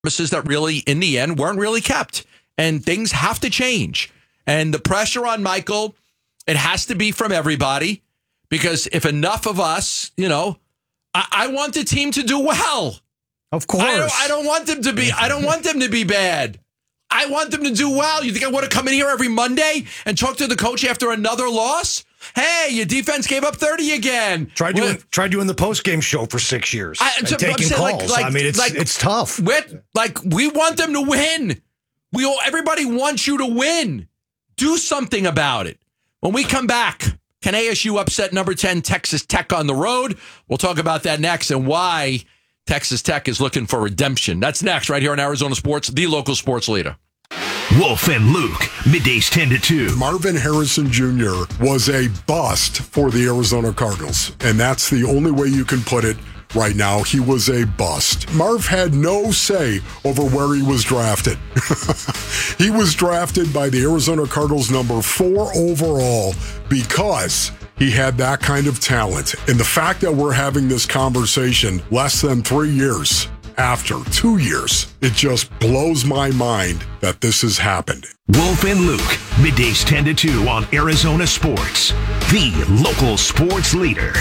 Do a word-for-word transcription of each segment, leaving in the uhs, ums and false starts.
promises that really, in the end, weren't really kept. And things have to change. And the pressure on Michael, it has to be from everybody. Because if enough of us, you know, I, I want the team to do well. Of course. I don't, I don't want them to be, I don't want them to be bad. I want them to do well. You think I want to come in here every Monday and talk to the coach after another loss? Hey, your defense gave up thirty again. Tried doing, tried doing the post-game show for six years. I, and to, taking saying, calls. Like, like, I mean, it's like, it's tough. With, like, we want them to win. We all, everybody wants you to win. Do something about it. When we come back, can A S U upset number ten Texas Tech on the road? We'll talk about that next and why Texas Tech is looking for redemption. That's next right here on Arizona Sports, the local sports leader. Wolf and Luke, middays ten to two. Marvin Harrison Junior was a bust for the Arizona Cardinals, and that's the only way you can put it right now. He was a bust. Marv had no say over where he was drafted. He was drafted by the Arizona Cardinals number four overall because he had that kind of talent. And the fact that we're having this conversation less than three years after, two years, it just blows my mind that this has happened. Wolf and Luke, middays ten to two on Arizona Sports, the local sports leader.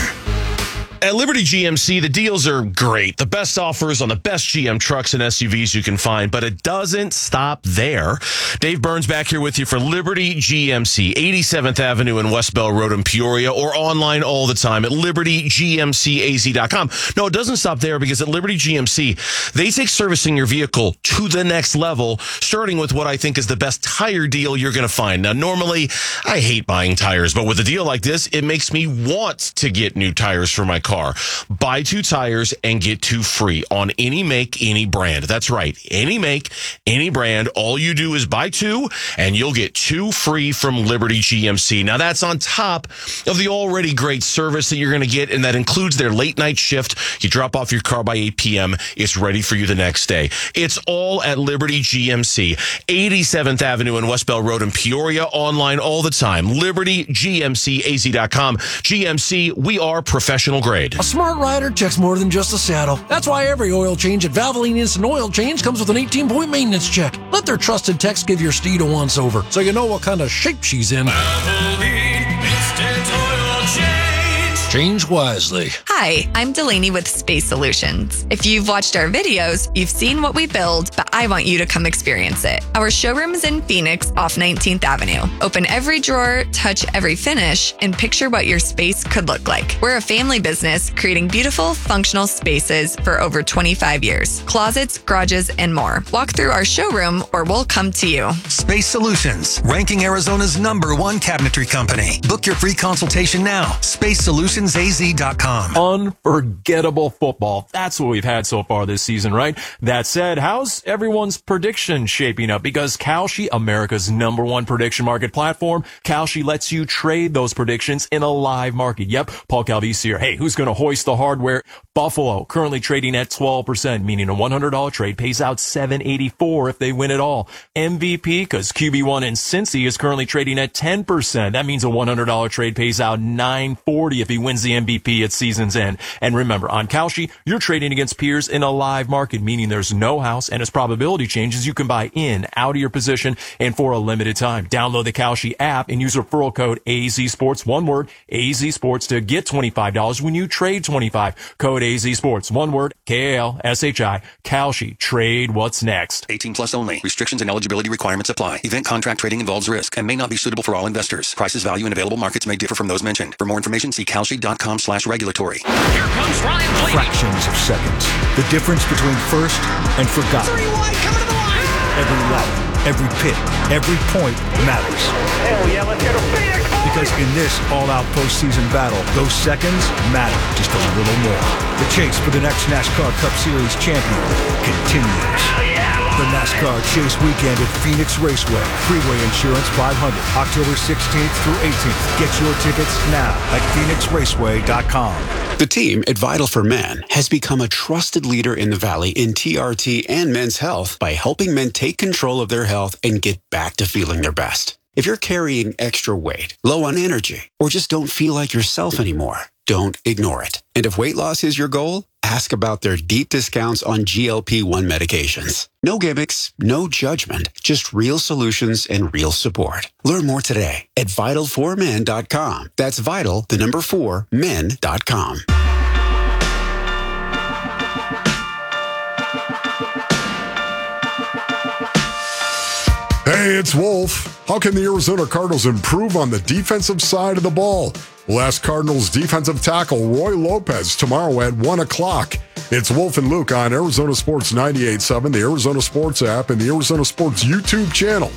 At Liberty G M C, the deals are great. The best offers on the best G M trucks and S U Vs you can find, but it doesn't stop there. Dave Burns back here with you for Liberty G M C, eighty-seventh Avenue and West Bell Road in Peoria, or online all the time at liberty g m c a z dot com. No, it doesn't stop there, because at Liberty G M C, they take servicing your vehicle to the next level, starting with what I think is the best tire deal you're going to find. Now, normally, I hate buying tires, but with a deal like this, it makes me want to get new tires for my car. Car. Buy two tires and get two free on any make, any brand. That's right. Any make, any brand. All you do is buy two and you'll get two free from Liberty G M C. Now, that's on top of the already great service that you're going to get, and that includes their late night shift. You drop off your car by eight p.m. It's ready for you the next day. It's all at Liberty G M C, eighty-seventh Avenue and West Bell Road in Peoria. Online all the time. liberty g m c a z dot com. G M C, we are professional grade. A smart rider checks more than just a saddle. That's why every oil change at Valvoline Instant Oil Change comes with an eighteen-point maintenance check. Let their trusted techs give your steed a once-over, so you know what kind of shape she's in. Valvoline Instant Oil Change. Change wisely. Hi, I'm Delaney with Space Solutions. If you've watched our videos, you've seen what we build, but I want you to come experience it. Our showroom is in Phoenix off nineteenth Avenue. Open every drawer, touch every finish, and picture what your space could look like. We're a family business creating beautiful, functional spaces for over twenty-five years. Closets, garages, and more. Walk through our showroom or we'll come to you. Space Solutions, ranking Arizona's number one cabinetry company. Book your free consultation now. space solutions a z dot com. Unforgettable football. That's what we've had so far this season, right? That said, how's everyone's prediction shaping up? Because Kalshi, America's number one prediction market platform, Kalshi lets you trade those predictions in a live market. Yep, Paul Calvisi here. Hey, who's going to hoist the hardware? Buffalo, currently trading at twelve percent, meaning a one hundred dollars trade pays out seven eighty-four if they win it all. M V P, because Q B one in Cincy is currently trading at ten percent. That means a one hundred dollars trade pays out nine forty if he wins the M V P at season's end. And remember, on Kalshi, you're trading against peers in a live market, meaning there's no house, and as probability changes, you can buy in, out of your position, and for a limited time. Download the Kalshi app and use referral code A Z Sports, one word, A Z Sports, to get twenty-five dollars when you trade twenty-five dollars. Code A Z Sports, one word, K A L S H I, Kalshi. Trade what's next. eighteen plus only. Restrictions and eligibility requirements apply. Event contract trading involves risk and may not be suitable for all investors. Prices, value, and available markets may differ from those mentioned. For more information, see kalshi dot com slash regulatory. Here comes Ryan Blaney. Fractions of seconds. The difference between first and forgotten. Three wide, coming to the line. Every lap, every pit, every point matters. Hell yeah, let's go to Phoenix. Because in this all-out postseason battle, those seconds matter just a little more. The chase for the next NASCAR Cup Series champion continues. Hell yeah. The NASCAR Chase Weekend at Phoenix Raceway. Freeway Insurance five hundred, October sixteenth through eighteenth. Get your tickets now at phoenix raceway dot com. The team at Vital for Men has become a trusted leader in the Valley in T R T and men's health by helping men take control of their health and get back to feeling their best. If you're carrying extra weight, low on energy, or just don't feel like yourself anymore, don't ignore it. And if weight loss is your goal, ask about their deep discounts on G L P one medications. No gimmicks, no judgment, just real solutions and real support. Learn more today at vital four men dot com. That's vital, the number four, men dot com. Hey, it's Wolf. How can the Arizona Cardinals improve on the defensive side of the ball? We'll ask Cardinals defensive tackle Roy Lopez tomorrow at one o'clock. It's Wolf and Luke on Arizona Sports ninety-eight point seven, the Arizona Sports app, and the Arizona Sports YouTube channel.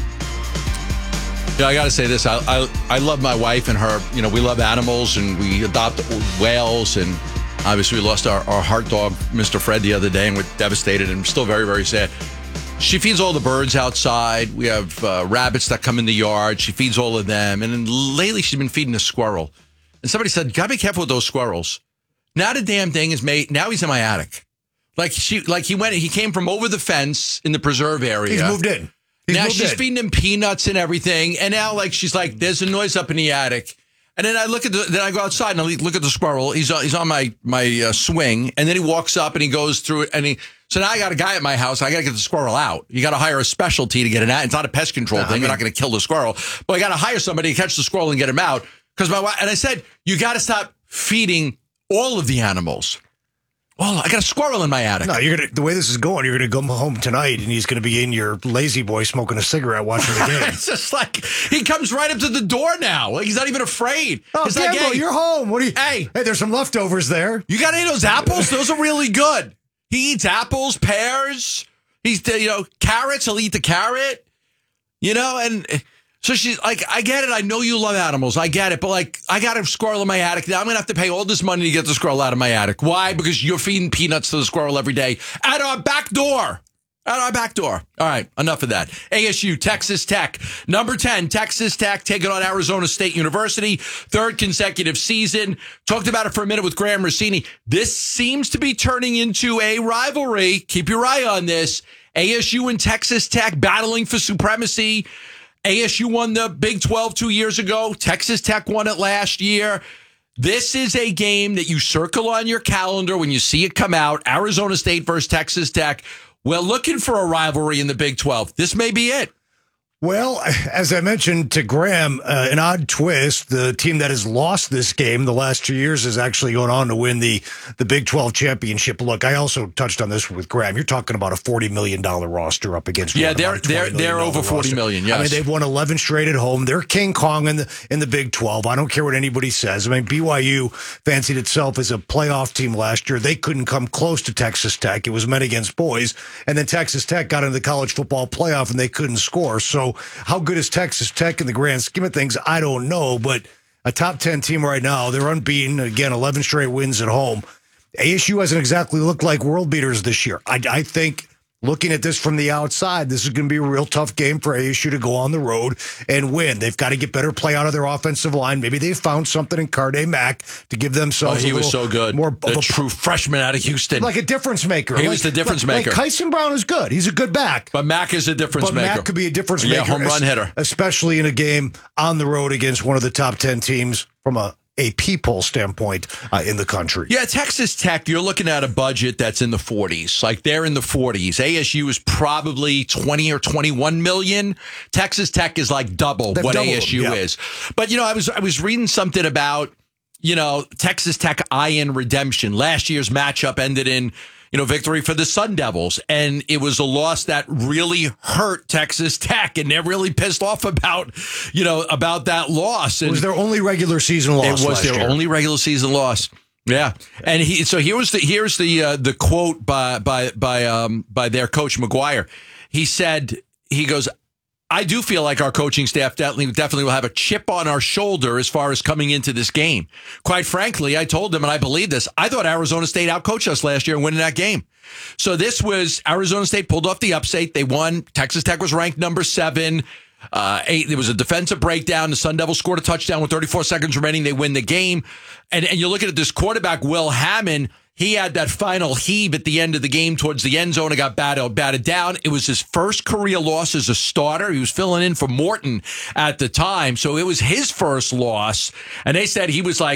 Yeah, I got to say this. I, I I love my wife and her. You know, we love animals, and we adopt whales, and obviously we lost our, our heart dog, Mister Fred, the other day, and we're devastated and still very, very sad. She feeds all the birds outside. We have uh, rabbits that come in the yard. She feeds all of them. And then lately she's been feeding a squirrel. And somebody said, gotta be careful with those squirrels. Now the damn thing is made. Now he's in my attic. Like she, like he went, he came from over the fence in the preserve area. He's moved in. He's now moved she's in. feeding him peanuts and everything. And now like, she's like, there's a noise up in the attic. And then I look at the, then I go outside and I look at the squirrel. He's on, he's on my, my uh, swing. And then he walks up and he goes through it. And he, so now I got a guy at my house. I got to get the squirrel out. You got to hire a specialty to get it out. It's not a pest control Yeah, thing. I mean, You're not going to kill the squirrel. But I got to hire somebody to catch the squirrel and get him out. Because my wife, and I said, you got to stop feeding all of the animals. Well, I got a squirrel in my attic. No, you're gonna. The way this is going, you're gonna go home tonight, and he's gonna be in your lazy boy smoking a cigarette, watching the game. It's just like he comes right up to the door now. Like he's not even afraid. Oh, He's like, Gambo, hey, you're home. What do you? Hey, hey, there's some leftovers there. You got any of those apples? Those are really good. He eats apples, pears. He's you know carrots. He'll eat the carrot. You know, and so she's like, I get it. I know you love animals. I get it. But like, I got a squirrel in my attic. Now I'm going to have to pay all this money to get the squirrel out of my attic. Why? Because you're feeding peanuts to the squirrel every day at our back door. At our back door. All right, enough of that. A S U, Texas Tech. Number ten, Texas Tech taking on Arizona State University. Third consecutive season. Talked about it for a minute with Graham Rossini. This seems to be turning into a rivalry. Keep your eye on this. A S U and Texas Tech battling for supremacy. A S U won the Big twelve two years ago. Texas Tech won it last year. This is a game that you circle on your calendar when you see it come out. Arizona State versus Texas Tech. We're looking for a rivalry in the Big twelve. This may be it. Well, as I mentioned to Graham, uh, an odd twist. The team that has lost this game the last two years is actually going on to win the, the Big twelve championship. Look, I also touched on this with Graham. You're talking about a forty million dollars roster up against yeah, one, they're they're they're over forty million. Yes, I mean they've won eleven straight at home. They're King Kong in the in the Big twelve. I don't care what anybody says. I mean B Y U fancied itself as a playoff team last year. They couldn't come close to Texas Tech. It was men against boys, and then Texas Tech got into the college football playoff and they couldn't score. So how good is Texas Tech in the grand scheme of things? I don't know, but a top ten team right now. They're unbeaten. Again, eleven straight wins at home. A S U hasn't exactly looked like world beaters this year. I, I think looking at this from the outside, this is going to be a real tough game for A S U to go on the road and win. They've got to get better play out of their offensive line. Maybe they found something in Carde Mack to give themselves oh, he a was so good. More the of a true freshman out of Houston. Like a difference maker. He like, was the difference like, maker. Like Kyson Brown is good. He's a good back. But Mack is a difference but maker. But Mack could be a difference yeah, maker. home run hitter. Especially in a game on the road against one of the top ten teams from a A P poll standpoint uh, in the country. Yeah, Texas Tech, you're looking at a budget that's in the forties. Like they're in the forties. A S U is probably twenty or twenty-one million. Texas Tech is like double They've what doubled A S U them, yeah. is. But, you know, I was I was reading something about, you know, Texas Tech Iron redemption. Last year's matchup ended in, you know, victory for the Sun Devils. And it was a loss that really hurt Texas Tech. And they're really pissed off about, you know, about that loss. And it was their only regular season loss. It was last their year. only regular season loss. Yeah. And he, so here was the, here's the, uh, the quote by, by, by, um, by their coach McGuire. He said, he goes, I do feel like our coaching staff definitely, definitely will have a chip on our shoulder as far as coming into this game. Quite frankly, I told them, and I believe this, I thought Arizona State outcoached us last year and winning that game. So this was Arizona State pulled off the upset. They won. Texas Tech was ranked number seven. Uh, eight. There was a defensive breakdown. The Sun Devils scored a touchdown with thirty-four seconds remaining. They win the game. And, and you're looking at this quarterback, Will Hammond. He had that final heave at the end of the game towards the end zone and got batted, batted down. It was his first career loss as a starter. He was filling in for Morton at the time. So it was his first loss. And they said he was like,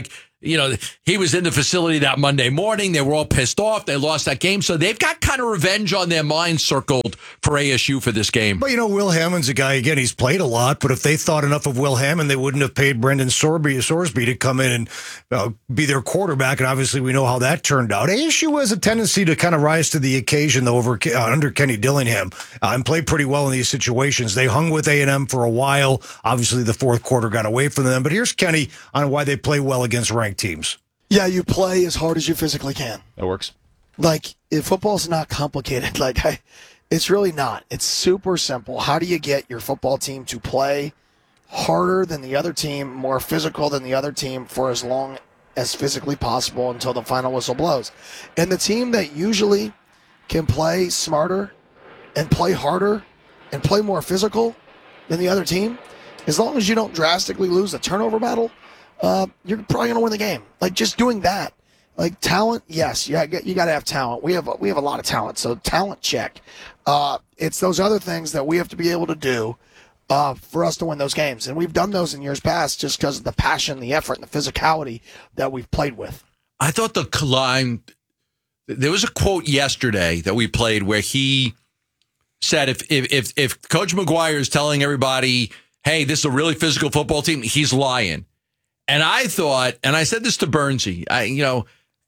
you know, he was in the facility that Monday morning. They were all pissed off. They lost that game. So they've got kind of revenge on their minds circled for A S U for this game. But, you know, Will Hammond's a guy, again, he's played a lot, but if they thought enough of Will Hammond, they wouldn't have paid Brendan Sorsby, Sorsby to come in and uh, be their quarterback. And obviously we know how that turned out. A S U has a tendency to kind of rise to the occasion, though, over uh, under Kenny Dillingham uh, and played pretty well in these situations. They hung with A and M for a while. Obviously the fourth quarter got away from them. But here's Kenny on why they play well against ranked teams. Yeah, you play as hard as you physically can. That works. Like, if football's not complicated, like, I, it's really not. It's super simple. How do you get your football team to play harder than the other team, more physical than the other team for as long as physically possible until the final whistle blows? And the team that usually can play smarter and play harder and play more physical than the other team, as long as you don't drastically lose the turnover battle, Uh, you're probably going to win the game. Like, just doing that. Like, talent, yes, you got, you got to have talent. We have we have a lot of talent, so talent check. Uh, it's those other things that we have to be able to do uh, for us to win those games. And we've done those in years past just because of the passion, the effort, and the physicality that we've played with. I thought the line, there was a quote yesterday that we played where he said if if if, if Coach McGuire is telling everybody, hey, this is a really physical football team, he's lying. And I thought, and I said this to Bernsey, I, you know,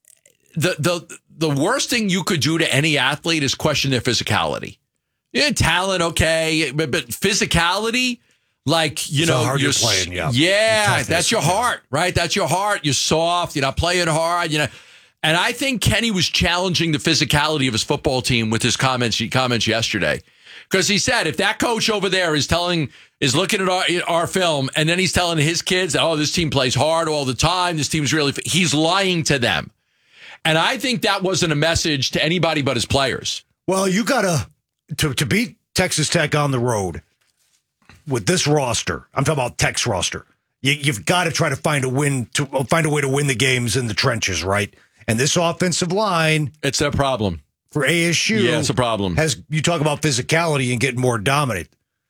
the the the worst thing you could do to any athlete is question their physicality. Yeah, talent, okay, but, but physicality, like, you so know, hard you're you're playing, yeah, yeah, that's your heart, right? That's your heart. You're soft. You're not playing hard. You know, and I think Kenny was challenging the physicality of his football team with his comments. Comments yesterday. Because he said, if that coach over there is telling, is looking at our, our film, and then he's telling his kids, oh, this team plays hard all the time, this team's really, he's lying to them. And I think that wasn't a message to anybody but his players. Well, you got to, to to beat Texas Tech on the road with this roster, I'm talking about Tech's roster, you, you've got to try to find a win, to find a way to win the games in the trenches, right? And this offensive line, it's a problem. For A S U, yeah, it's a problem. Has you talk about physicality and getting more dominant.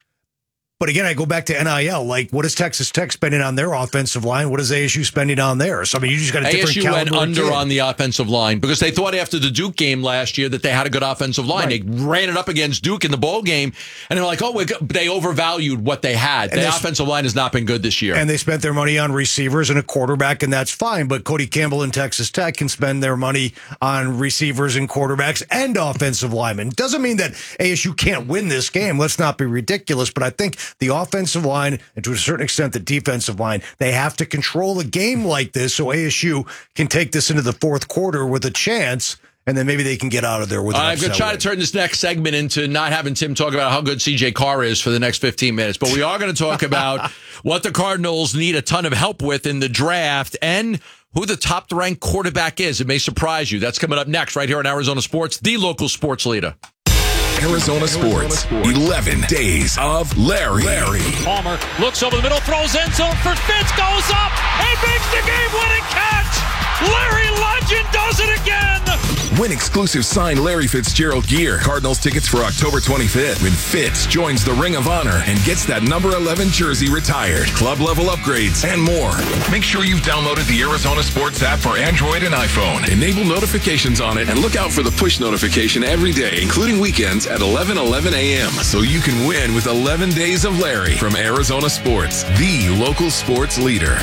But again, I go back to N I L. Like, what is Texas Tech spending on their offensive line? What is A S U spending on theirs? I mean, you just got a different A S U caliber went under kid. on the offensive line because they thought after the Duke game last year that they had a good offensive line. Right. They ran it up against Duke in the bowl game, and they're like, oh, we're, they overvalued what they had. And the offensive line has not been good this year. And they spent their money on receivers and a quarterback, and that's fine. But Cody Campbell and Texas Tech can spend their money on receivers and quarterbacks and offensive linemen. Doesn't mean that A S U can't win this game. Let's not be ridiculous. But I think the offensive line, and to a certain extent the defensive line, they have to control the game like this so A S U can take this into the fourth quarter with a chance, and then maybe they can get out of there with an I'm going to try win. to turn this next segment into not having Tim talk about how good C J Carr is for the next fifteen minutes, but we are going to talk about what the Cardinals need a ton of help with in the draft and who the top-ranked quarterback is. It may surprise you. That's coming up next right here on Arizona Sports, the local sports leader. Arizona Sports, eleven days of Larry. Larry. Palmer looks over the middle, throws end zone for Fitz, goes up, and makes the game-winning catch. Larry Legend does it again. Win exclusive signed Larry Fitzgerald gear. Cardinals tickets for October twenty-fifth when Fitz joins the Ring of Honor and gets that number eleven jersey retired. Club level upgrades and more. Make sure you've downloaded the Arizona Sports app for Android and iPhone. Enable notifications on it and look out for the push notification every day, including weekends at eleven eleven a.m. so you can win with eleven days of Larry from Arizona Sports, the local sports leader.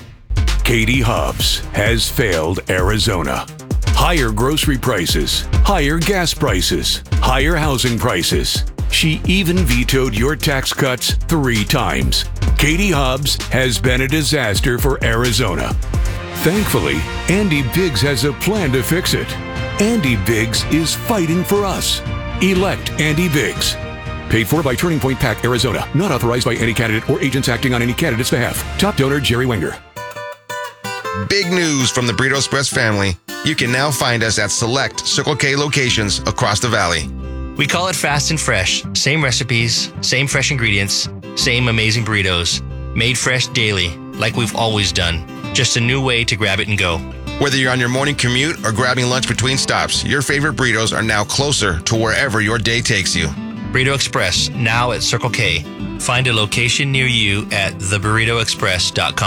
Katie Hobbs has failed Arizona. Higher grocery prices, higher gas prices, higher housing prices. She even vetoed your tax cuts three times. Katie Hobbs has been a disaster for Arizona. Thankfully, Andy Biggs has a plan to fix it. Andy Biggs is fighting for us. Elect Andy Biggs. Paid for by Turning Point PAC, Arizona. Not authorized by any candidate or agents acting on any candidate's behalf. Top donor, Jerry Wenger. Big news from the Burrito Express family. You can now find us at select Circle K locations across the valley. We call it fast and fresh. Same recipes, same fresh ingredients, same amazing burritos. Made fresh daily, like we've always done. Just a new way to grab it and go. Whether you're on your morning commute or grabbing lunch between stops, your favorite burritos are now closer to wherever your day takes you. Burrito Express, now at Circle K. Find a location near you at the burrito express dot com.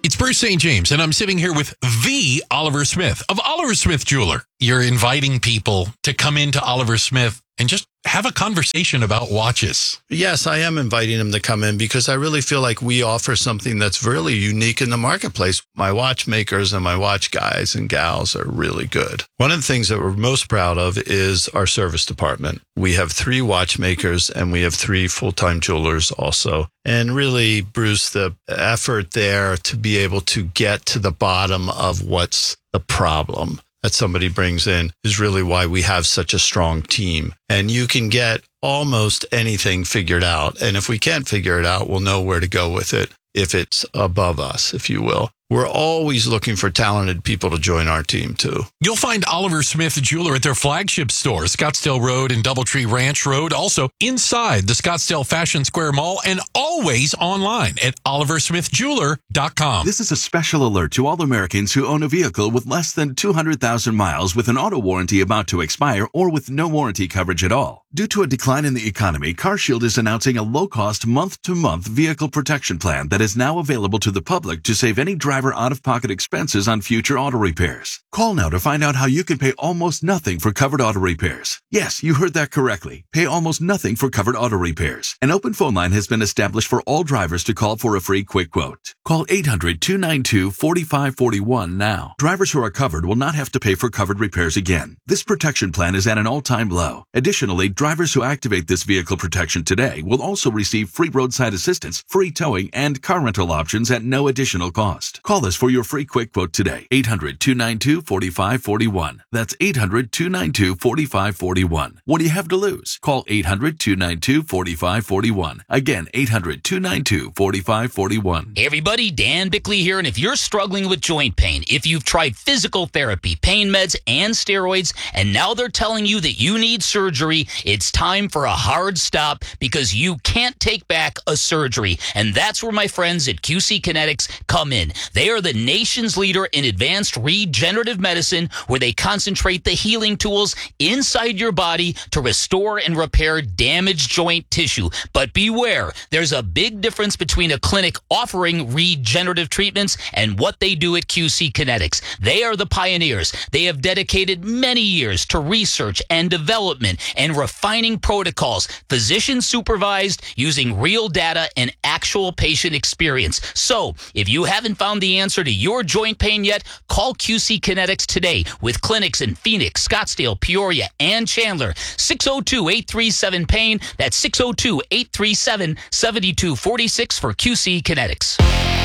It's Bruce Saint James, and I'm sitting here with the Oliver Smith of Oliver Smith Jeweler. You're inviting people to come into Oliver Smith and just have a conversation about watches. Yes, I am inviting them to come in because I really feel like we offer something that's really unique in the marketplace. My watchmakers and my watch guys and gals are really good. One of the things that we're most proud of is our service department. We have three watchmakers and we have three full-time jewelers also. And really, Bruce, the effort there to be able to get to the bottom of what's the problem that somebody brings in is really why we have such a strong team. And you can get almost anything figured out. And if we can't figure it out, we'll know where to go with it if it's above us, if you will. We're always looking for talented people to join our team, too. You'll find Oliver Smith Jeweler at their flagship store, Scottsdale Road and Doubletree Ranch Road, also inside the Scottsdale Fashion Square Mall, and always online at oliver smith jeweler dot com. This is a special alert to all Americans who own a vehicle with less than two hundred thousand miles with an auto warranty about to expire or with no warranty coverage at all. Due to a decline in the economy, CarShield is announcing a low-cost month-to-month vehicle protection plan that is now available to the public to save any driver out-of-pocket expenses on future auto repairs. Call now to find out how you can pay almost nothing for covered auto repairs. Yes, you heard that correctly. Pay almost nothing for covered auto repairs. An open phone line has been established for all drivers to call for a free quick quote. Call eight hundred, two nine two, four five four one now. Drivers who are covered will not have to pay for covered repairs again. This protection plan is at an all-time low. Additionally, drivers who activate this vehicle protection today will also receive free roadside assistance, free towing, and car rental options at no additional cost. Call us for your free quick quote today. eight hundred, two nine two, four five four one. That's eight hundred, two nine two, four five four one. What do you have to lose? Call eight hundred, two nine two, four five four one. Again, eight hundred, two nine two, four five four one. Hey everybody, Dan Bickley here, and if you're struggling with joint pain, if you've tried physical therapy, pain meds, and steroids, and now they're telling you that you need surgery, it's time for a hard stop because you can't take back a surgery. And that's where my friends at Q C Kinetics come in. They are the nation's leader in advanced regenerative medicine, where they concentrate the healing tools inside your body to restore and repair damaged joint tissue. But beware, there's a big difference between a clinic offering regenerative treatments and what they do at Q C Kinetics. They are the pioneers. They have dedicated many years to research and development and refining protocols, physician supervised, using real data and actual patient experience. So, if you haven't found the answer to your joint pain yet, call Q C Kinetics today with clinics in Phoenix, Scottsdale, Peoria, and Chandler. six oh two, eight three seven, pain. That's six oh two, eight three seven, seven two four six for Q C Kinetics.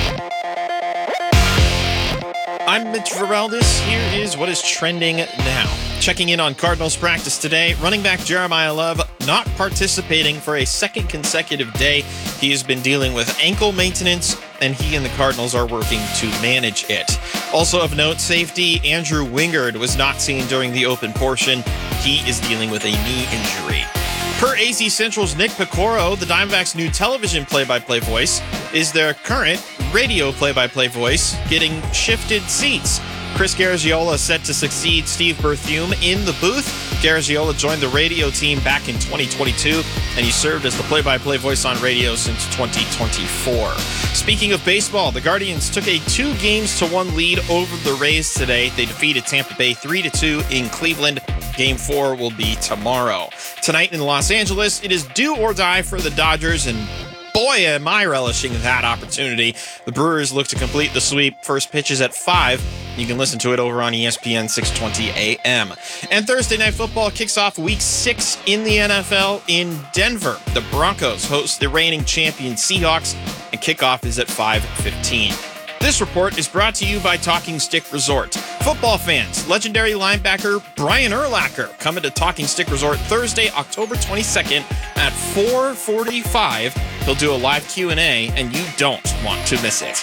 I'm Mitch Veraldis. Here is what is trending now. Checking in on Cardinals practice today, running back Jeremiah Love not participating for a second consecutive day. He has been dealing with ankle maintenance, and he and the Cardinals are working to manage it. Also of note, safety Andrew Wingard was not seen during the open portion. He is dealing with a knee injury. Per A Z Central's Nick Picoro, the Diamondbacks' new television play-by-play voice is their current radio play-by-play voice getting shifted seats. Chris Garagiola set to succeed Steve Berthume in the booth. Garagiola joined the radio team back in twenty twenty-two, and he served as the play-by-play voice on radio since twenty twenty-four. Speaking of baseball, the Guardians took a two games to one lead over the Rays today. They defeated Tampa Bay three to two in Cleveland. Game four will be tomorrow. Tonight in Los Angeles, it is do or die for the Dodgers, and boy, am I relishing that opportunity. The Brewers look to complete the sweep. First pitch is at five. You can listen to it over on E S P N six twenty A M. And Thursday Night Football kicks off week six in the N F L in Denver. The Broncos host the reigning champion Seahawks, and kickoff is at five fifteen. This report is brought to you by Talking Stick Resort. Football fans, legendary linebacker Brian Urlacher coming to Talking Stick Resort Thursday, October twenty-second at four forty-five. He'll do a live Q and A, and you don't want to miss it.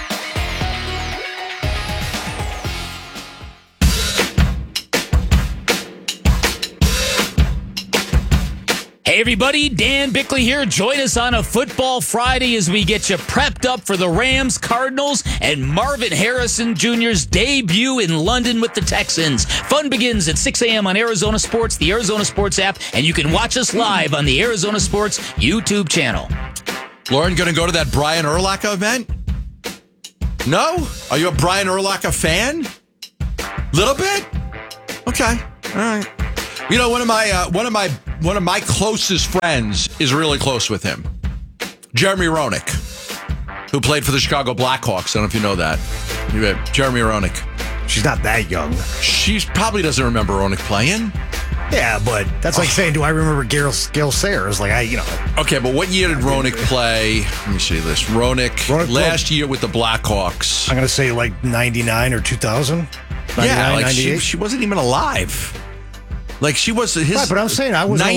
Hey everybody, Dan Bickley here. Join us on a Football Friday as we get you prepped up for the Rams, Cardinals, and Marvin Harrison Junior's debut in London with the Texans. Fun begins at six a.m. on Arizona Sports, the Arizona Sports app, and you can watch us live on the Arizona Sports YouTube channel. Lauren, going to go to that Brian Urlacher event? No? Are you a Brian Urlacher fan? Little bit? Okay. All right. You know, one of my uh, one of my one of my closest friends is really close with him. Jeremy Roenick, who played for the Chicago Blackhawks. I don't know if you know that. Jeremy Roenick. She's not that young. She probably doesn't remember Roenick playing. Yeah, but that's like saying, do I remember Gil, Gil Sayers? Like, I, you know. Okay, but what year did Roenick play? Let me see this. Roenick, Roenick last played, year with the Blackhawks. I'm going to say like ninety-nine or two thousand. Yeah, like she, she wasn't even alive. Like she was his. Right, but I'm saying I was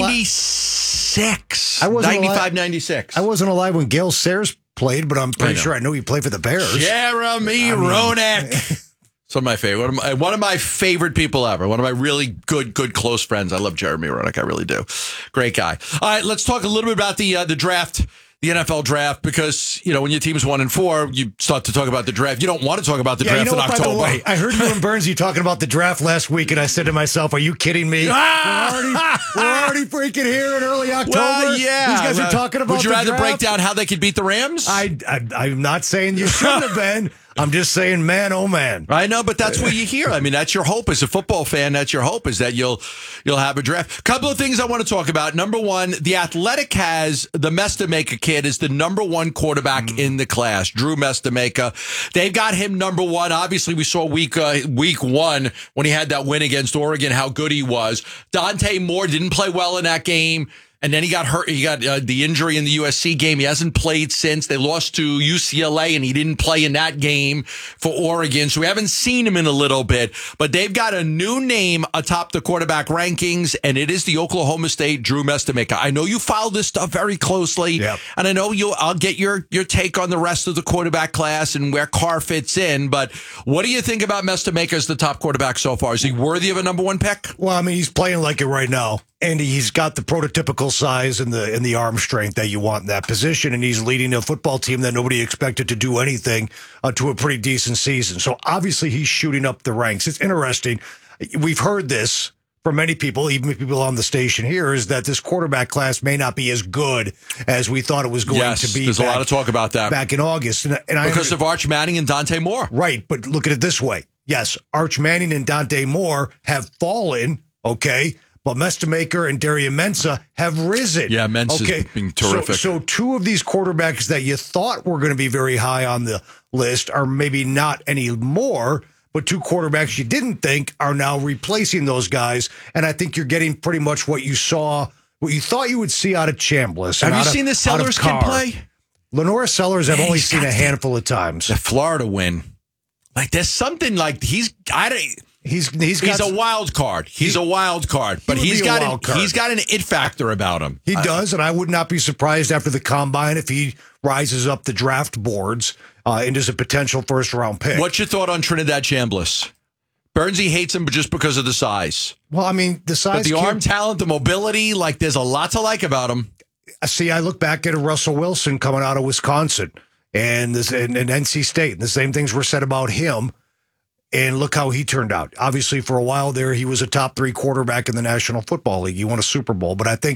ninety-six. I wasn't ninety-five, alive. ninety-six. I wasn't alive when Gil Sayers played, but I'm pretty I sure I know he played for the Bears. Jeremy I mean, Roenick. It's one of my favorite, one of my, one of my favorite people ever. One of my really good, good close friends. I love Jeremy Roenick. I really do. Great guy. All right, let's talk a little bit about the uh, the draft, the N F L draft, because you know when your team's one and four, you start to talk about the draft. You don't want to talk about the yeah, draft you know in what, October. By the way, I heard you and Bernsey talking about the draft last week, and I said to myself, "Are you kidding me? Ah! We're, already, we're already freaking here in early October. Well, yeah, these guys well, are talking about. Would you the rather draft? break down how they could beat the Rams? I, I I'm not saying you shouldn't have been. I'm just saying, man, oh man. I know, but that's what you hear. I mean, that's your hope as a football fan. That's your hope is that you'll you'll have a draft. Couple of things I want to talk about. Number one, the Athletic has the Mestamaker kid is the number one quarterback mm. in the class. Drew Mestamaker. They've got him number one. Obviously, we saw week uh, week one when he had that win against Oregon, how good he was. Dante Moore didn't play well in that game. And then he got hurt. He got uh, the injury in the U S C game. He hasn't played since. They lost to U C L A, and he didn't play in that game for Oregon. So we haven't seen him in a little bit. But they've got a new name atop the quarterback rankings, and it is the Oklahoma State Drew Mestamaker. I know you follow this stuff very closely, yep. and I know you. I'll get your your take on the rest of the quarterback class and where Carr fits in. But what do you think about Mestamaker as the top quarterback so far? Is he worthy of a number one pick? Well, I mean, he's playing like it right now. And he's got the prototypical size and the and the arm strength that you want in that position. And he's leading a football team that nobody expected to do anything uh, to a pretty decent season. So obviously he's shooting up the ranks. It's interesting. We've heard this from many people, even people on the station here, is that this quarterback class may not be as good as we thought it was going yes, to be. There's back, a lot of talk about that. Back in August. And, and because I, of Arch Manning and Dante Moore. Right. But look at it this way. Yes, Arch Manning and Dante Moore have fallen, okay? But Mestamaker and Darian Mensah have risen. Yeah, Mensah's okay. been terrific. So, so two of these quarterbacks that you thought were going to be very high on the list are maybe not anymore, but two quarterbacks you didn't think are now replacing those guys. And I think you're getting pretty much what you saw, what you thought you would see out of Chambliss. Have you of, seen the Sellers kid play? Lenora Sellers, I've yeah, only seen a handful of times. The Florida win. Like, there's something like he's, I don't, He's he's, he's got, a wild card. He's he, a wild card, but he he's got an, he's got an it factor about him. He uh, does, and I would not be surprised after the combine if he rises up the draft boards uh, into a potential first round pick. What's your thought on Trinidad Chambliss? Bernsey hates him, but just because of the size. Well, I mean the size, but the arm talent, the mobility, like there's a lot to like about him. See, I look back at Russell Wilson coming out of Wisconsin and this and, and N C State, and the same things were said about him. And look how he turned out. Obviously, for a while there, he was a top three quarterback in the National Football League. He won a Super Bowl. But I think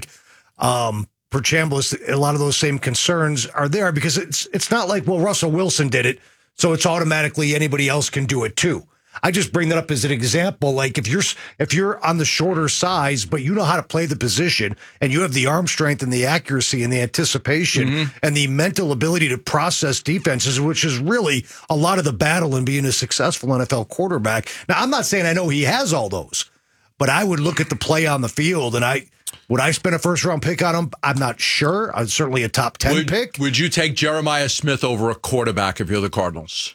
um, for Chambliss, a lot of those same concerns are there because it's it's not like, well, Russell Wilson did it, so it's automatically anybody else can do it too. I just bring that up as an example. Like if you're if you're on the shorter size, but you know how to play the position and you have the arm strength and the accuracy and the anticipation mm-hmm. and the mental ability to process defenses, which is really a lot of the battle in being a successful N F L quarterback. Now, I'm not saying I know he has all those, but I would look at the play on the field and I would I spend a first round pick on him? I'm not sure. I'm certainly a top ten would, pick. Would you take Jeremiah Smith over a quarterback if you're the Cardinals?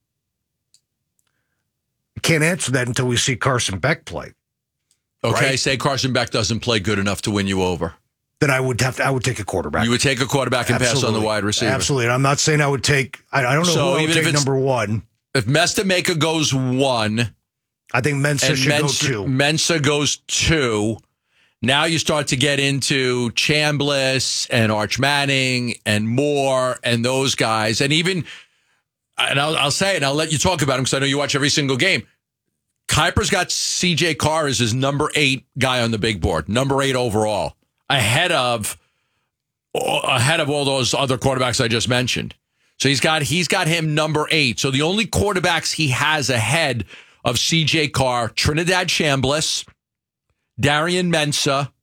Can't answer that until we see Carson Beck play. Okay, right? Say Carson Beck doesn't play good enough to win you over. Then I would have to. I would take a quarterback. You would take a quarterback and Absolutely. pass on the wide receiver. Absolutely. And I'm not saying I would take. I, I don't know so who I would even take if it's, number one. If Mestamaker goes one, I think Mensah should Mensah, go two. Mensah goes two. Now you start to get into Chambliss and Arch Manning and Moore and those guys, and even. And I'll, I'll say it, and I'll let you talk about him because I know you watch every single game. Kuiper's got C J Carr as his number eight guy on the big board, number eight overall, ahead of ahead of all those other quarterbacks I just mentioned. So he's got he's got him number eight. So the only quarterbacks he has ahead of C J Carr, Trinidad Chambliss, Darian Mensah,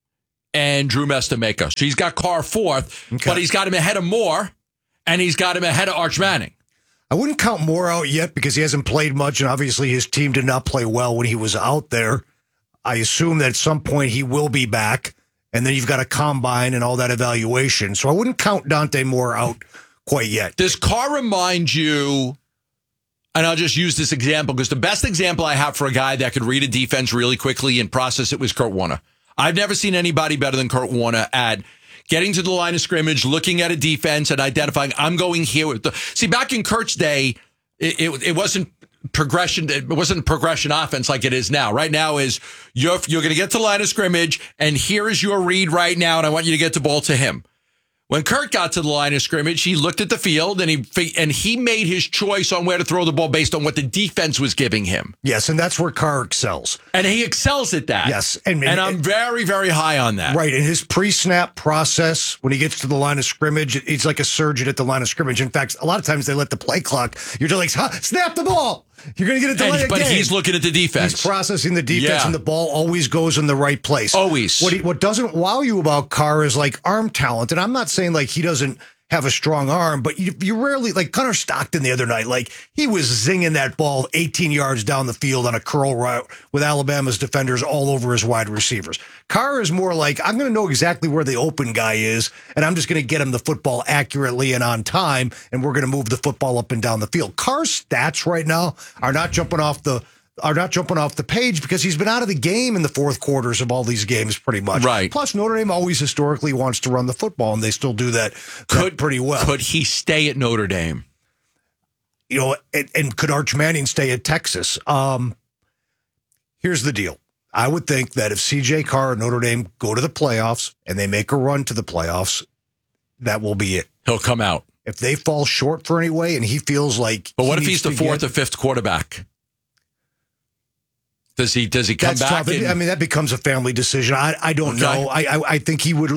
and Drew Mestameka. So he's got Carr fourth, okay. But he's got him ahead of Moore, and he's got him ahead of Arch Manning. I wouldn't count Moore out yet because he hasn't played much, and obviously his team did not play well when he was out there. I assume that at some point he will be back, and then you've got a combine and all that evaluation. So I wouldn't count Dante Moore out quite yet. Does Carr remind you, and I'll just use this example because the best example I have for a guy that could read a defense really quickly and process it was Kurt Warner. I've never seen anybody better than Kurt Warner at getting to the line of scrimmage, looking at a defense and identifying, I'm going here with the, see, back in Kurt's day, it, it, it wasn't progression. It wasn't progression offense like it is now. Right now is you're, you're going to get to the line of scrimmage and here is your read right now. And I want you to get the ball to him. When Kurt got to the line of scrimmage, he looked at the field and he and he made his choice on where to throw the ball based on what the defense was giving him. Yes, and that's where Carr excels. And he excels at that. Yes. And, and, and I'm very, very high on that. Right. In his pre-snap process, when he gets to the line of scrimmage, he's like a surgeon at the line of scrimmage. In fact, a lot of times they let the play clock. You're just like, snap the ball. You're going to get it delayed and, But game. he's looking at the defense. He's processing the defense, yeah. and the ball always goes in the right place. Always. What, he, what doesn't wow you about Carr is like arm talent. And I'm not saying like he doesn't have a strong arm, but you, you rarely, like Connor Stockton the other night, like he was zinging that ball eighteen yards down the field on a curl route with Alabama's defenders all over his wide receivers. Carr is more like, I'm going to know exactly where the open guy is, and I'm just going to get him the football accurately and on time, and we're going to move the football up and down the field. Carr's stats right now are not jumping off the are not jumping off the page because he's been out of the game in the fourth quarters of all these games pretty much. Right. Plus, Notre Dame always historically wants to run the football, and they still do that, could, that pretty well. Could he stay at Notre Dame? You know, and, and could Arch Manning stay at Texas? Um, here's the deal. I would think that if C J Carr and Notre Dame go to the playoffs and they make a run to the playoffs, that will be it. He'll come out. If they fall short for any way and he feels like... But what he if he's the fourth get, or fifth quarterback? Does he does he come That's back? tough. And, I mean, that becomes a family decision. I, I don't okay. know. I, I I think he would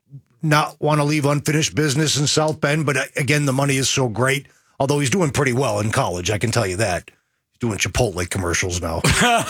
not want to leave unfinished business in South Bend, but again, the money is so great. Although he's doing pretty well in college, I can tell you that. He's doing Chipotle commercials now.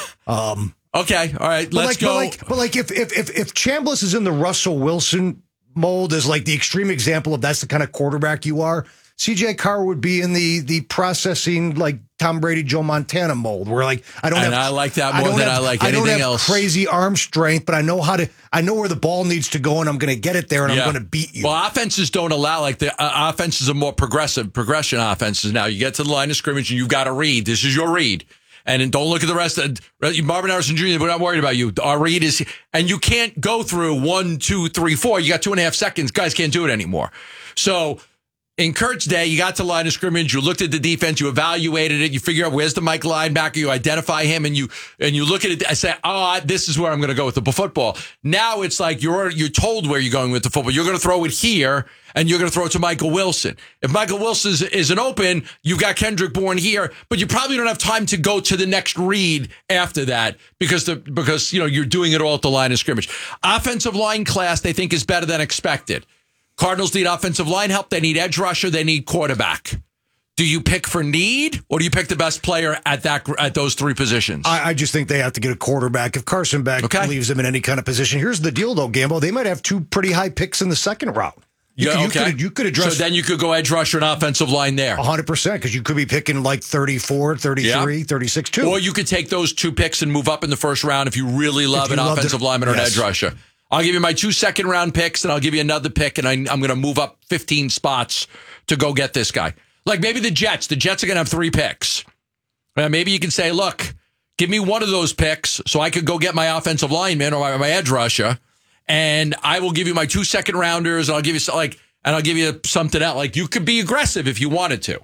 um, okay, all right, let's like, go. But like, but like if if if if Chambliss is in the Russell Wilson mold as like the extreme example of that's the kind of quarterback you are, C J Carr would be in the the processing like Tom Brady, Joe Montana mold, where like I don't and have, I like that more I than have, I like I anything don't have else. Crazy arm strength, but I know how to. I know where the ball needs to go, and I'm going to get it there, and Yeah. I'm going to beat you. Well, offenses don't allow like the uh, offenses are more progressive progression offenses now. You get to the line of scrimmage and you've got to read. This is your read. And then don't look at the rest of Marvin Harrison Junior We're not worried about you. Our read is, and you can't go through one, two, three, four. You got two and a half seconds. Guys can't do it anymore. So in Kurt's day, you got to line of scrimmage. You looked at the defense. You evaluated it. You figure out where's the Mike linebacker. You identify him, and you and you look at it. I say, oh, this is where I'm going to go with the football. Now it's like you're you're told where you're going with the football. You're going to throw it here, and you're going to throw it to Michael Wilson. If Michael Wilson is, isn't open, you've got Kendrick Bourne here, but you probably don't have time to go to the next read after that because the because you know you're doing it all at the line of scrimmage. Offensive line class, they think, is better than expected. Cardinals need offensive line help. They need edge rusher. They need quarterback. Do you pick for need, or do you pick the best player at that at those three positions? I, I just think they have to get a quarterback. If Carson Beck okay. leaves them in any kind of position, here's the deal, though, Gambo. They might have two pretty high picks in the second round. You yeah, could, okay. You could, you could address. So then you could go edge rusher and offensive line there. one hundred percent, because you could be picking like thirty-four, thirty-three, yeah. thirty-six, too. Or you could take those two picks and move up in the first round if you really love you an love offensive the, lineman or yes. an edge rusher. I'll give you my two second round picks, and I'll give you another pick, and I, I'm going to move up fifteen spots to go get this guy. Like maybe the Jets. The Jets are going to have three picks. Uh, maybe you can say, look, give me one of those picks so I could go get my offensive lineman or my, my edge rusher, and I will give you my two second rounders, and I'll give you like, and I'll give you something else. Like you could be aggressive if you wanted to.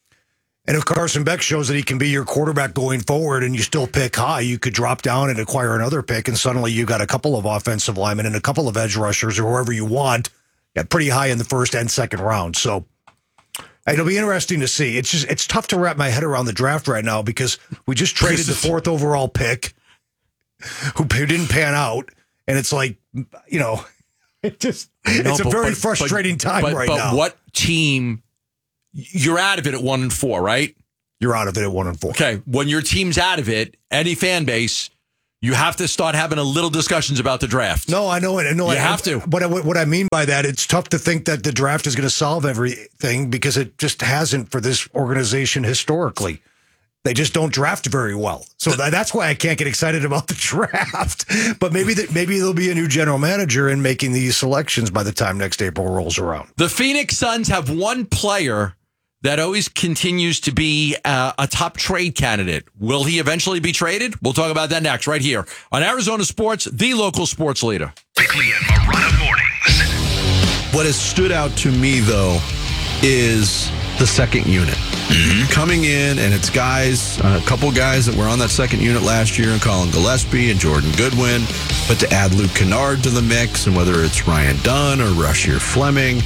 And if Carson Beck shows that he can be your quarterback going forward and you still pick high, you could drop down and acquire another pick, and suddenly you got a couple of offensive linemen and a couple of edge rushers or whoever you want. Got pretty high in the first and second round. So it'll be interesting to see. It's just it's tough to wrap my head around the draft right now because we just traded the fourth overall pick who didn't pan out. And it's like, you know, it just know, it's but, a very but, frustrating but, time but, right but now. But what team you're out of it at one and four, right? You're out of it at one and four. Okay. When your team's out of it, any fan base, you have to start having a little discussions about the draft. No, I know it. No, you I have to. But what I mean by that, it's tough to think that the draft is going to solve everything because it just hasn't for this organization historically. They just don't draft very well. So that, that's why I can't get excited about the draft. But maybe that maybe there'll be a new general manager in making these selections by the time next April rolls around. The Phoenix Suns have one player that always continues to be uh, a top trade candidate. Will he eventually be traded? We'll talk about that next, right here on Arizona Sports, the local sports leader. Bickley and Marotta mornings. What has stood out to me, though, is the second unit. Mm-hmm. Coming in, and it's guys, a couple guys that were on that second unit last year, and Colin Gillespie and Jordan Goodwin, but to add Luke Kennard to the mix, and whether it's Ryan Dunn or Rasheer Fleming,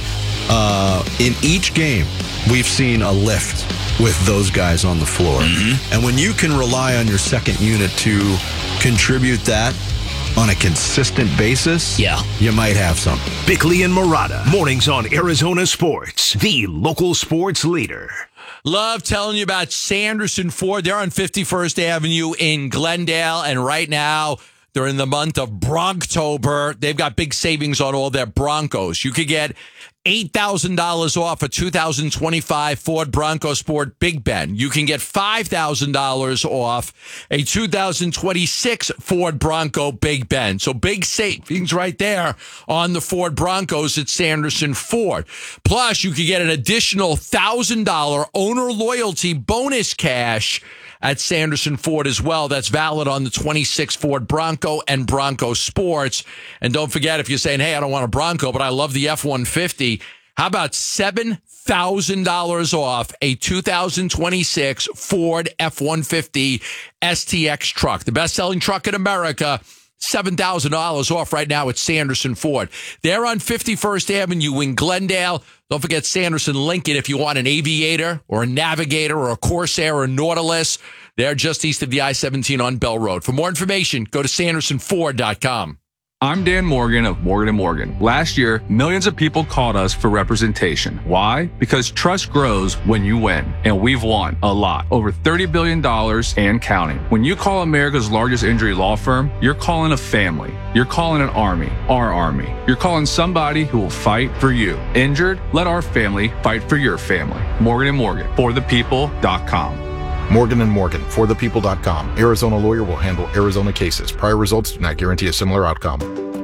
uh, in each game, we've seen a lift with those guys on the floor. Mm-hmm. And when you can rely on your second unit to contribute that on a consistent basis, yeah, you might have something. Bickley and Marotta, mornings on Arizona Sports, the local sports leader. Love telling you about Sanderson Ford. They're on fifty-first Avenue in Glendale, and right now they're in the month of Bronctober. They've got big savings on all their Broncos. You could get eight thousand dollars off a two thousand twenty-five Ford Bronco Sport Big Ben. You can get five thousand dollars off a two thousand twenty-six Ford Bronco Big Ben. So big savings right there on the Ford Broncos at Sanderson Ford. Plus, you could get an additional one thousand dollars owner loyalty bonus cash at Sanderson Ford as well. That's valid on the twenty-six Ford Bronco and Bronco Sports. And don't forget, if you're saying, hey, I don't want a Bronco, but I love the F one fifty, how about seven thousand dollars off a two thousand twenty-six Ford F one fifty S T X truck, the best-selling truck in America. seven thousand dollars off right now at Sanderson Ford. They're on fifty-first Avenue in Glendale. Don't forget Sanderson Lincoln if you want an Aviator or a Navigator or a Corsair or a Nautilus. They're just east of the I seventeen on Bell Road. For more information, go to sanderson ford dot com. I'm Dan Morgan of Morgan and Morgan. Last year, millions of people called us for representation. Why? Because trust grows when you win, and we've won a lot. Over thirty billion dollars and counting. When you call America's largest injury law firm, you're calling a family. You're calling an army, our army. You're calling somebody who will fight for you. Injured? Let our family fight for your family. Morgan and Morgan, for the people dot com. Morgan and Morgan, for the people dot com. Arizona lawyer will handle Arizona cases. Prior results do not guarantee a similar outcome.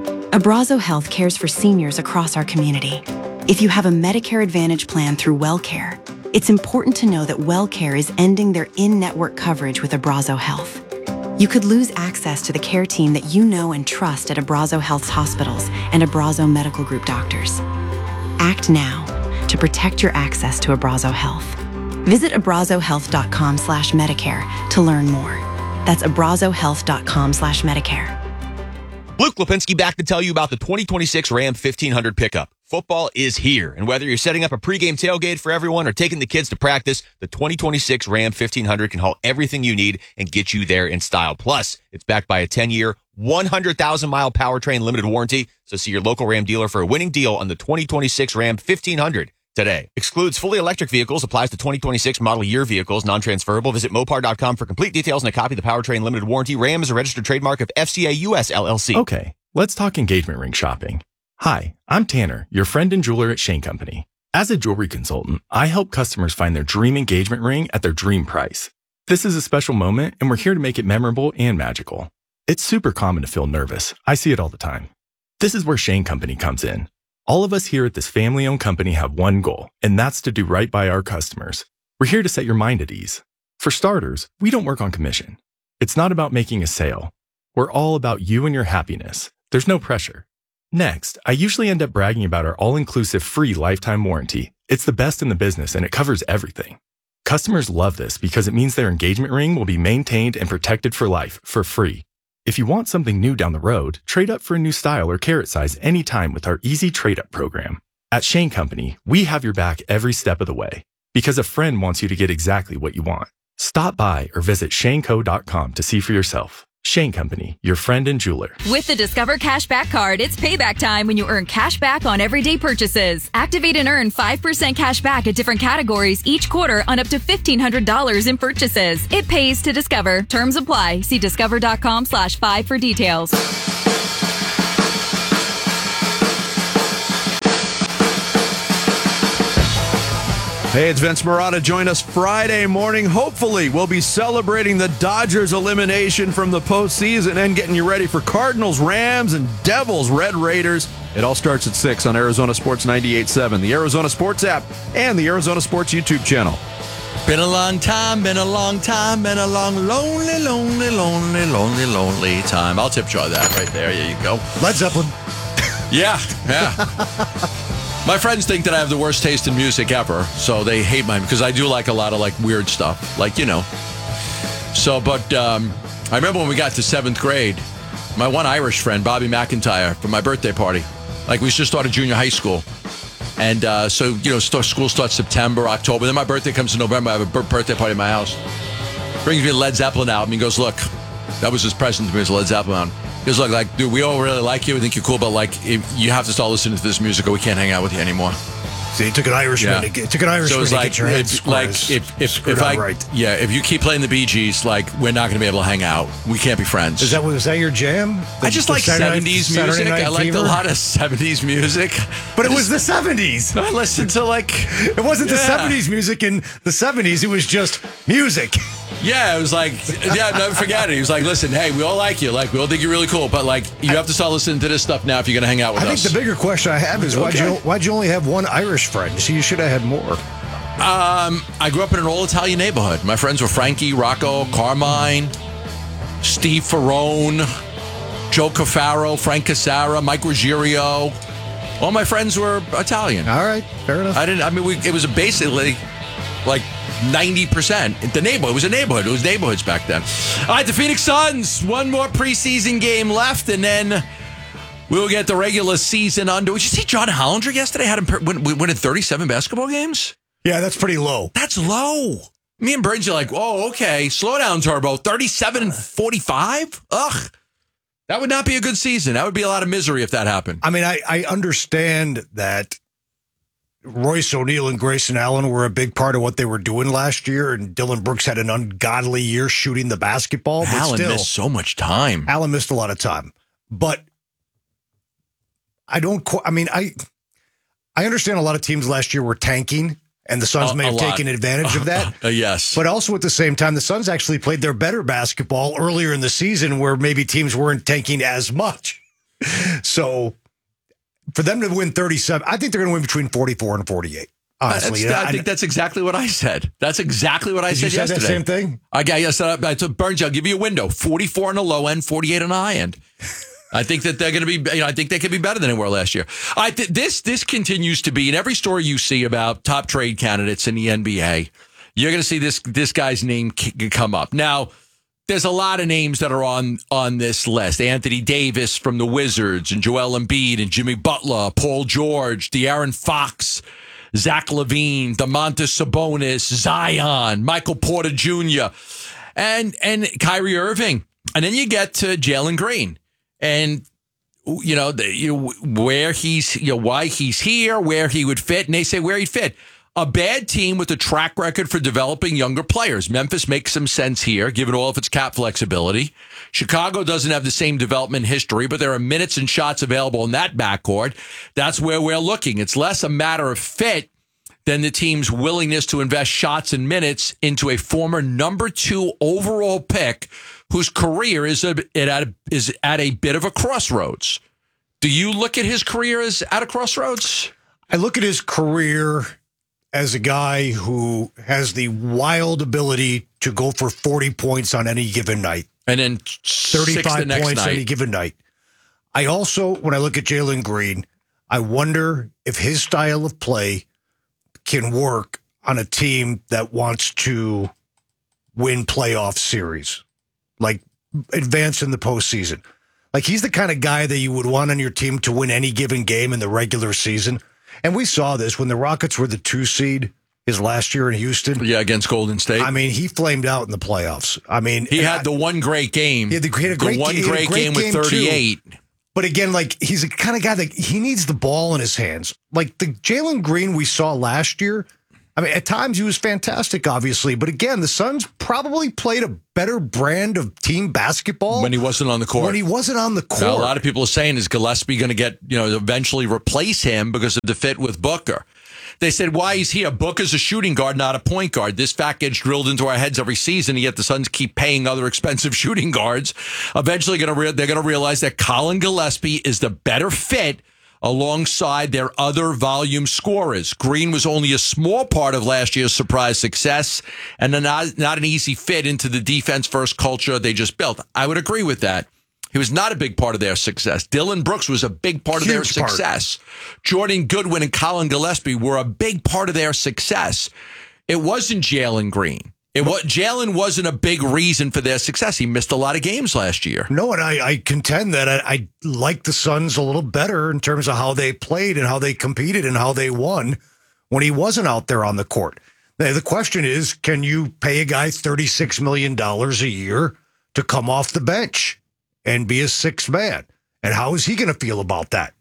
Abrazo Health cares for seniors across our community. If you have a Medicare Advantage plan through WellCare, it's important to know that WellCare is ending their in-network coverage with Abrazo Health. You could lose access to the care team that you know and trust at Abrazo Health's hospitals and Abrazo Medical Group doctors. Act now to protect your access to Abrazo Health. Visit abrazo health dot com slash Medicare to learn more. That's abrazo health dot com slash Medicare. Luke Lipinski back to tell you about the twenty twenty-six Ram fifteen hundred pickup. Football is here, and whether you're setting up a pregame tailgate for everyone or taking the kids to practice, the twenty twenty-six Ram fifteen hundred can haul everything you need and get you there in style. Plus, it's backed by a ten-year, one hundred thousand mile powertrain limited warranty, so see your local Ram dealer for a winning deal on the twenty twenty-six Ram fifteen hundred. Today. Excludes fully electric vehicles, applies to twenty twenty-six model year vehicles, non-transferable. Visit mopar dot com for complete details and a copy of the powertrain limited warranty. Ram is a registered trademark of F C A U S L L C. Okay, let's talk engagement ring shopping. Hi, I'm Tanner, your friend and jeweler at Shane Company. As a jewelry consultant, I help customers find their dream engagement ring at their dream price. This is a special moment, and we're here to make it memorable and magical. It's super common to feel nervous. I see it all the time. This is where Shane Company comes in. All of us here at this family-owned company have one goal, and that's to do right by our customers. We're here to set your mind at ease. For starters, we don't work on commission. It's not about making a sale. We're all about you and your happiness. There's no pressure. Next, I usually end up bragging about our all-inclusive free lifetime warranty. It's the best in the business, and it covers everything. Customers love this because it means their engagement ring will be maintained and protected for life, for free. If you want something new down the road, trade up for a new style or carat size anytime with our easy trade-up program. At Shane Company, we have your back every step of the way because a friend wants you to get exactly what you want. Stop by or visit shane co dot com to see for yourself. Shane Company, your friend and jeweler. With the Discover Cashback Card, it's payback time when you earn cash back on everyday purchases. Activate and earn five percent cash back at different categories each quarter on up to fifteen hundred dollars in purchases. It pays to Discover. Terms apply. See discover.com slash five for details. Hey, it's Vince Marotta. Join us Friday morning. Hopefully, we'll be celebrating the Dodgers' elimination from the postseason and getting you ready for Cardinals, Rams, and Devils, Red Raiders. It all starts at six on Arizona Sports ninety-eight point seven, the Arizona Sports app, and the Arizona Sports YouTube channel. Been a long time, been a long time, been a long, lonely, lonely, lonely, lonely, lonely time. I'll tip jar that right there. There you go. Led Zeppelin. Yeah, yeah. My friends think that I have the worst taste in music ever, so they hate mine because I do like a lot of like weird stuff, like, you know. So, but um, I remember when we got to seventh grade, my one Irish friend, Bobby McIntyre, for my birthday party, like we just started junior high school. And uh, so, you know, start, school starts September, October. Then my birthday comes in November. I have a birthday party at my house. Brings me a Led Zeppelin album. He goes, look, that was his present to me, was a Led Zeppelin album. He goes, look, like, dude, we all really like you. We think you're cool, but, like, if you have to start listening to this music or we can't hang out with you anymore. See, it took an Irishman Yeah. to get, it took an Irishman So it's to like, get your head if, like squares if if, screwed if out I right. yeah, if you keep playing the Bee Gees, like we're not going to be able to hang out. We can't be friends. Is that was that your jam? The- I just the like Saturday Night- seventies Saturday music. Night I liked Fever? a lot of seventies music. But it was the seventies. I listened to like it wasn't the Yeah. seventies music in the seventies. It was just music. Yeah, it was like, yeah, never forget it. He was like, listen, hey, we all like you. Like, we all think you're really cool, but like, you have to start listening to this stuff now if you're going to hang out with I us. think the bigger question I have is why'd Okay. you why'd you only have one Irish friend? See, you should have had more. Um, I grew up in an all-Italian neighborhood. My friends were Frankie, Rocco, Carmine, Steve Ferrone, Joe Cafaro, Frank Casara, Mike Ruggiero. All my friends were Italian. All right, fair enough. I didn't. I mean, we, it was basically like ninety percent. The neighborhood. It was a neighborhood. It was neighborhoods back then. All right, the Phoenix Suns. One more preseason game left, and then we'll get the regular season under. Did you see John Hollinger yesterday had him per- win, win in thirty-seven basketball games? Yeah, that's pretty low. That's low. Me and Burns are like, oh, okay. Slow down, Turbo. thirty-seven and forty-five? Ugh. That would not be a good season. That would be a lot of misery if that happened. I mean, I, I understand that Royce O'Neal and Grayson Allen were a big part of what they were doing last year, and Dylan Brooks had an ungodly year shooting the basketball. But Allen still, missed so much time. Allen missed a lot of time. But I don't, qu- I mean, I I understand a lot of teams last year were tanking, and the Suns A- may a have lot. taken advantage of that. Uh, yes. But also at the same time, the Suns actually played their better basketball earlier in the season where maybe teams weren't tanking as much. So for them to win thirty-seven, I think they're going to win between forty-four and forty-eight. Honestly, That's- I I- think that's exactly what I said. That's exactly what I Did said you say that yesterday. same thing? I got yes. I I told Burns, I'll give you a window: forty-four on the low end, forty-eight on the high end. I think that they're going to be. You know, I think they could be better than they were last year. I th- this this continues to be in every story you see about top trade candidates in the N B A. You're going to see this this guy's name c- come up now. There's a lot of names that are on on this list. Anthony Davis from the Wizards, and Joel Embiid, and Jimmy Butler, Paul George, De'Aaron Fox, Zach LaVine, Domantas Sabonis, Zion, Michael Porter Junior, and and Kyrie Irving. And then you get to Jalen Green, and you know, the, you know where he's, you know, why he's here, where he would fit, and they say where he'd fit. A bad team with a track record for developing younger players. Memphis makes some sense here, given all of its cap flexibility. Chicago doesn't have the same development history, but there are minutes and shots available in that backcourt. That's where we're looking. It's less a matter of fit than the team's willingness to invest shots and minutes into a former number two overall pick whose career is a, it at a, is at a bit of a crossroads. Do you look at his career as at a crossroads? I look at his career as a guy who has the wild ability to go for forty points on any given night. And then thirty-five the next points night. any given night. I also, when I look at Jalen Green, I wonder if his style of play can work on a team that wants to win playoff series, like advance in the postseason. Like he's the kind of guy that you would want on your team to win any given game in the regular season. And we saw this when the Rockets were the two seed his last year in Houston. Yeah, against Golden State. I mean, he flamed out in the playoffs. I mean, he had I, the one great game. He had the, he had a great, the one he had great, a great game, game with thirty-eight. Too. But again, like he's the kind of guy that he needs the ball in his hands. Like the Jalen Green we saw last year. I mean, at times he was fantastic, obviously. But again, the Suns probably played a better brand of team basketball when he wasn't on the court. When he wasn't on the court. Now, a lot of people are saying, is Gillespie going to get, you know, eventually replace him because of the fit with Booker? They said, why is he a Booker's a shooting guard, not a point guard? This fact gets drilled into our heads every season, and yet the Suns keep paying other expensive shooting guards. Eventually, gonna re- they're going to realize that Colin Gillespie is the better fit alongside their other volume scorers. Green was only a small part of last year's surprise success and not, not an easy fit into the defense-first culture they just built. I would agree with that. He was not a big part of their success. Dylan Brooks was a big part Huge of their success. Part. Jordan Goodwin and Colin Gillespie were a big part of their success. It wasn't Jalen Green. It was, Jalen wasn't a big reason for their success. He missed a lot of games last year. No, and I, I contend that I, I like the Suns a little better in terms of how they played and how they competed and how they won when he wasn't out there on the court. Now, the question is, can you pay a guy thirty-six million dollars a year to come off the bench and be a sixth man? And how is he going to feel about that?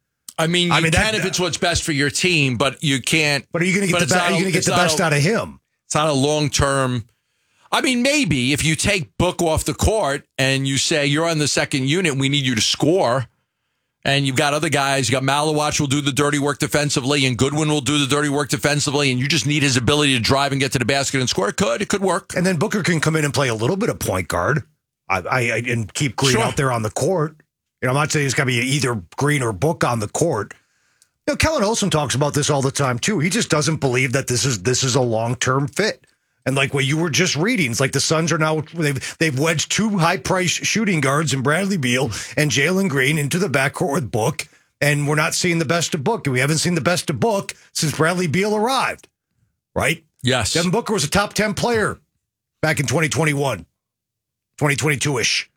I mean, you I mean, can that, if it's what's best for your team, but you can't. But are you going to get the, be- are you gonna get the best a, out of him? It's not a long-term. I mean, maybe if you take Book off the court and you say you're on the second unit, we need you to score, and you've got other guys, you got Malawach will do the dirty work defensively, and Goodwin will do the dirty work defensively, and you just need his ability to drive and get to the basket and score. It could, it could work. And then Booker can come in and play a little bit of point guard, I, I, and keep Green sure. out there on the court. You know, I'm not saying it's got to be either Green or Book on the court. You know, Kellen Olson talks about this all the time too. He just doesn't believe that this is this is a long-term fit. And like what you were just reading, it's like the Suns are now, they've, they've wedged two high-priced shooting guards in Bradley Beal and Jalen Green into the backcourt with Book, and we're not seeing the best of Book. And we haven't seen the best of Book since Bradley Beal arrived, right? Yes. Devin Booker was a top ten player back in twenty twenty-one, twenty twenty-two-ish.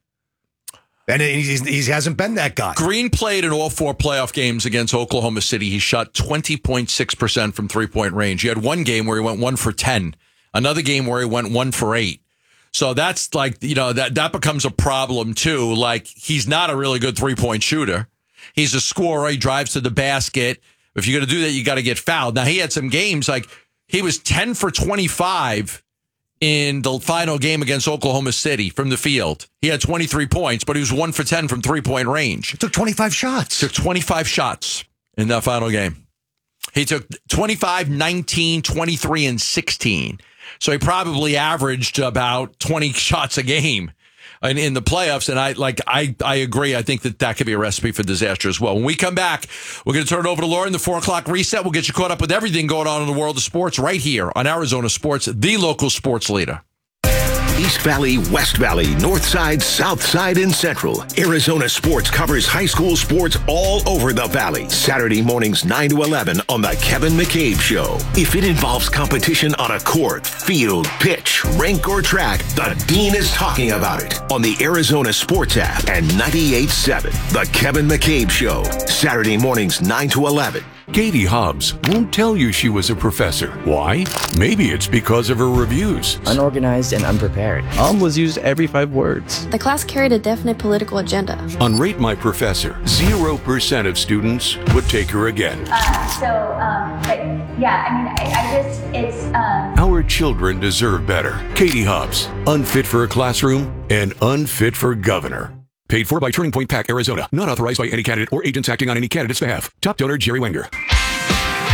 And he's, he hasn't been that guy. Green played in all four playoff games against Oklahoma City. He shot twenty point six percent from three-point range. He had one game where he went one for ten. Another game where he went one for eight. So that's like, you know, that, that becomes a problem too. Like, he's not a really good three-point shooter. He's a scorer. He drives to the basket. If you're going to do that, you got to get fouled. Now, he had some games, like, he was ten for twenty-five in the final game against Oklahoma City from the field. He had twenty-three points, but he was one for ten from three-point range. Took twenty-five shots. Took twenty-five shots in that final game. He took twenty-five, nineteen, twenty-three, and sixteen. So he probably averaged about twenty shots a game in, in the playoffs. And I like I, I agree. I think that that could be a recipe for disaster as well. When we come back, we're going to turn it over to Lauren, the four o'clock reset. We'll get you caught up with everything going on in the world of sports right here on Arizona Sports, the local sports leader. East Valley, West Valley, North Side, South Side, and Central. Arizona Sports covers high school sports all over the Valley. Saturday mornings nine to eleven on The Kevin McCabe Show. If it involves competition on a court, field, pitch, rink, or track, the Dean is talking about it on the Arizona Sports app and ninety-eight point seven. The Kevin McCabe Show. Saturday mornings nine to eleven. Katie Hobbs won't tell you she was a professor. Why? Maybe it's because of her reviews. Unorganized and unprepared. Um was used every five words. The class carried a definite political agenda. On Rate My Professor, zero percent of students would take her again. Uh, so, um, but yeah, I mean, I, I just, it's... Um... Our children deserve better. Katie Hobbs, unfit for a classroom and unfit for governor. Paid for by Turning Point Pack, Arizona. Not authorized by any candidate or agents acting on any candidate's behalf. Top donor, Jerry Wenger.